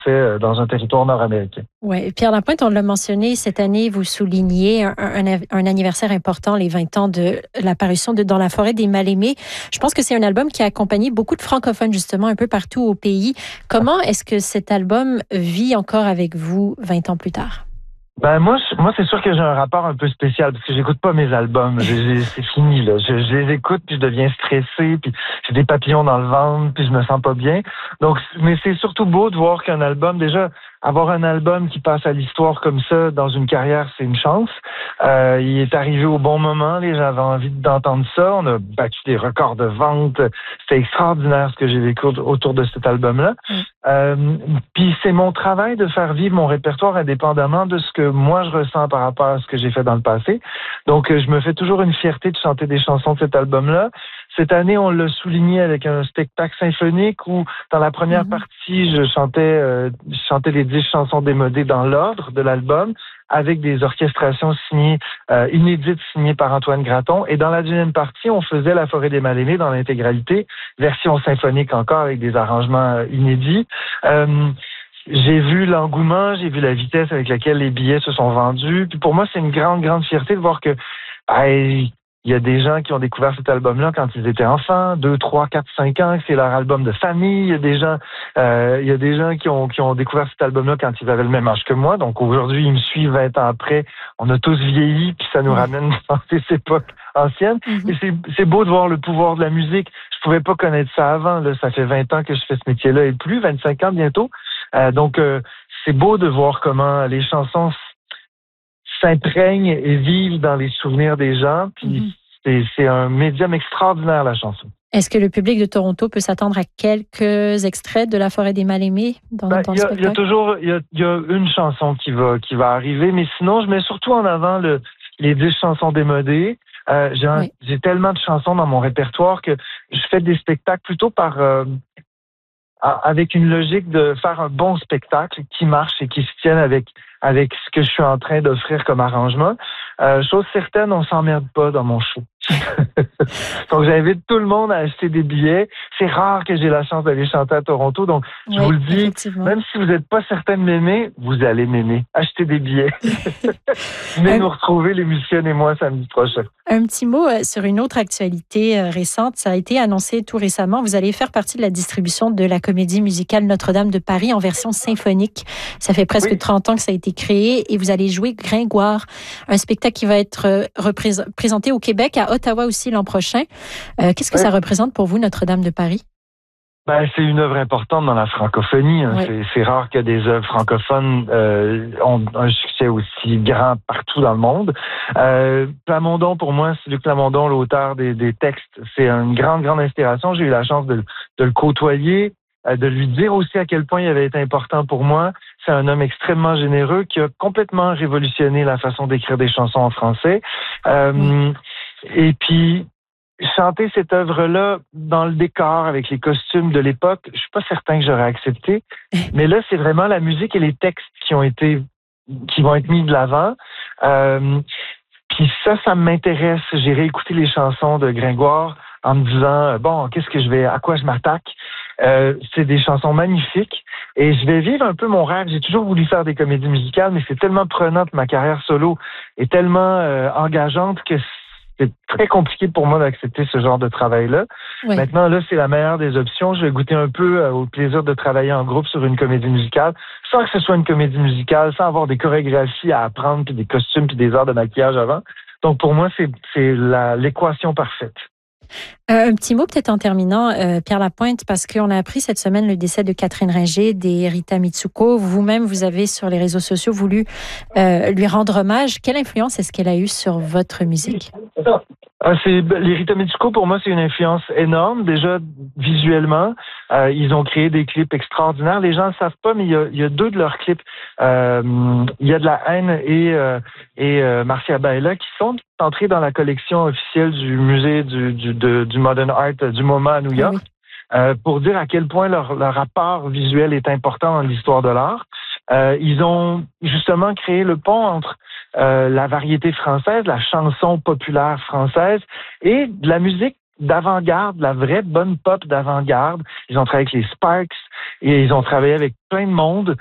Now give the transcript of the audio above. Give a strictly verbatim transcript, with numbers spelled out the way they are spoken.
fait dans un territoire nord-américain. Oui, Pierre Lapointe, on l'a mentionné, cette année, vous soulignez un, un, un anniversaire important, les vingt ans de l'apparition de Dans la forêt des mal-aimés. Je pense que c'est un album qui a accompagné beaucoup de francophones, justement, un peu partout au pays. Comment est-ce que cet album vit encore avec vous vingt ans plus tard? Ben moi, moi c'est sûr que j'ai un rapport un peu spécial parce que j'écoute pas mes albums. J'ai, j'ai, c'est fini là. Je, je les écoute puis je deviens stressé puis j'ai des papillons dans le ventre puis je me sens pas bien. Donc, mais c'est surtout beau de voir qu'un album, déjà avoir un album qui passe à l'histoire comme ça dans une carrière, c'est une chance. Euh, il est arrivé au bon moment. Les gens avaient envie d'entendre ça. On a battu des records de vente. C'était extraordinaire ce que j'ai vécu autour de cet album-là. Mm. Euh, puis c'est mon travail de faire vivre mon répertoire indépendamment de ce que moi je ressens par rapport à ce que j'ai fait dans le passé. Donc je me fais toujours une fierté de chanter des chansons de cet album-là. Cette année, on l'a souligné avec un spectacle symphonique où, dans la première mm-hmm. partie, je chantais, euh, je chantais les dix chansons démodées dans l'ordre de l'album, avec des orchestrations signées, euh, inédites signées par Antoine Graton. Et dans la deuxième partie, on faisait La forêt des mal-aimés dans l'intégralité, version symphonique encore, avec des arrangements euh, inédits. Euh, J'ai vu l'engouement, j'ai vu la vitesse avec laquelle les billets se sont vendus. Puis pour moi, c'est une grande, grande fierté de voir que ben, il y a des gens qui ont découvert cet album-là quand ils étaient enfants, deux, trois, quatre, cinq ans, que c'est leur album de famille. Il y a des gens, euh, il y a des gens qui ont qui ont découvert cet album-là quand ils avaient le même âge que moi. Donc aujourd'hui, ils me suivent vingt ans après. On a tous vieilli, puis ça nous ramène dans ces époques anciennes. Mm-hmm. Et c'est c'est beau de voir le pouvoir de la musique. Je pouvais pas connaître ça avant. Là, ça fait vingt ans que je fais ce métier-là et plus, vingt-cinq ans bientôt. Euh, donc euh, c'est beau de voir comment les chansons s'imprègnent et vivent dans les souvenirs des gens. Puis mm-hmm. c'est, c'est un médium extraordinaire, la chanson. Est-ce que le public de Toronto peut s'attendre à quelques extraits de La forêt des mal-aimés dans ben, ton y a, spectacle? Il y a toujours il y a, y a une chanson qui va, qui va arriver, mais sinon, je mets surtout en avant le, les dix chansons démodées. Euh, j'ai, un, oui. j'ai tellement de chansons dans mon répertoire que je fais des spectacles plutôt par... Euh, avec une logique de faire un bon spectacle qui marche et qui se tienne avec avec ce que je suis en train d'offrir comme arrangement. Euh, chose certaine, on s'emmerde pas dans mon show. Donc, j'invite tout le monde à acheter des billets. C'est rare que j'ai la chance d'aller chanter à Toronto. Donc, je oui, vous le dis, même si vous n'êtes pas certain de m'aimer, vous allez m'aimer. Achetez des billets. Venez un... nous retrouver, les musiciennes et moi, samedi prochain. Un petit mot sur une autre actualité récente. Ça a été annoncé tout récemment. Vous allez faire partie de la distribution de la comédie musicale Notre-Dame de Paris en version symphonique. Ça fait presque oui. trente ans que ça a été créé et vous allez jouer Gringoire, un spectacle qui va être représ- présenté au Québec, à Ottawa aussi l'an prochain. Euh, qu'est-ce que oui. ça représente pour vous, Notre-Dame de Paris? Ben, c'est une œuvre importante dans la francophonie. Hein. Oui. C'est, c'est rare que des œuvres francophones euh, ont un succès aussi grand partout dans le monde. Euh, Plamondon, pour moi, c'est Luc Plamondon, l'auteur des, des textes. C'est une grande, grande inspiration. J'ai eu la chance de, de le côtoyer, euh, de lui dire aussi à quel point il avait été important pour moi. C'est un homme extrêmement généreux qui a complètement révolutionné la façon d'écrire des chansons en français. Euh, oui. Et puis, chanter cette œuvre-là dans le décor avec les costumes de l'époque, je suis pas certain que j'aurais accepté. Mais là, c'est vraiment la musique et les textes qui ont été, qui vont être mis de l'avant. Euh, puis ça, ça m'intéresse. J'ai réécouté les chansons de Gringoire en me disant, bon, qu'est-ce que je vais, à quoi je m'attaque? Euh, c'est des chansons magnifiques et je vais vivre un peu mon rêve. J'ai toujours voulu faire des comédies musicales, mais c'est tellement prenant, ma carrière solo est tellement euh, engageante que c'est très compliqué pour moi d'accepter ce genre de travail-là. Oui. Maintenant, là, c'est la meilleure des options. Je vais goûter un peu euh, au plaisir de travailler en groupe sur une comédie musicale, sans que ce soit une comédie musicale, sans avoir des chorégraphies à apprendre, puis des costumes, puis des heures de maquillage avant. Donc, pour moi, c'est, c'est la, l'équation parfaite. Euh, un petit mot peut-être en terminant, euh, Pierre Lapointe, parce qu'on a appris cette semaine le décès de Catherine Ringer, des Rita Mitsuko. Vous-même, vous avez sur les réseaux sociaux voulu euh, lui rendre hommage. Quelle influence est-ce qu'elle a eue sur votre musique? Ah, c'est, les Rita Mitsuko, pour moi, c'est une influence énorme. Déjà, visuellement, euh, ils ont créé des clips extraordinaires. Les gens ne savent pas, mais il y a, il y a deux de leurs clips. Euh, il y a de la haine et, euh, et euh, Marcia Baella qui sont entrés dans la collection officielle du musée du, du, de, du Modern Art du MoMA à New York. Oui. Euh, pour dire à quel point leur, leur rapport visuel est important dans l'histoire de l'art. Euh, ils ont justement créé le pont entre euh, la variété française, la chanson populaire française et de la musique d'avant-garde, la vraie bonne pop d'avant-garde. Ils ont travaillé avec les Sparks et ils ont travaillé avec plein de monde.